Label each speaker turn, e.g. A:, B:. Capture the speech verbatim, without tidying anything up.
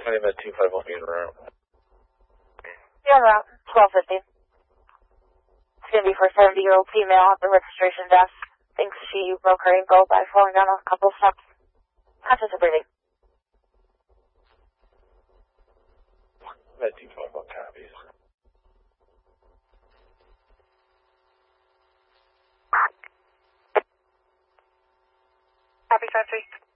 A: County Med two five one being route.
B: Yeah, route twelve fifty. It's going to be for a seventy-year-old female at the registration desk. Thinks she broke her ankle by falling down a couple steps. Conscious of breathing.
A: Med two five one copies.
B: Copy, five three.